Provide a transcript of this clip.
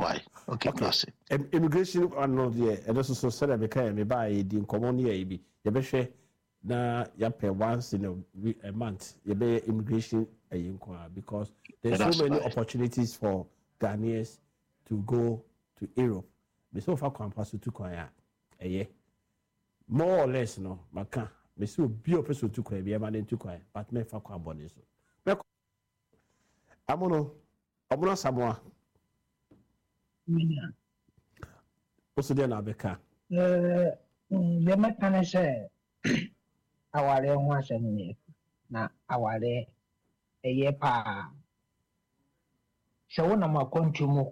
why. Okay, that's it. Immigration ano de and also said I became me buy the common year be you be share na ya pay once in a month you be immigration because there's so many opportunities for Ghanaians to go to Europe. Me so far campus to kwaya more or less no maka me so bi opeso to kwaya be man to kwaya but me fa kwa bone so me amono Samoa also there na beka the mekane say aware ho asem na aware eye pa so wona makontumu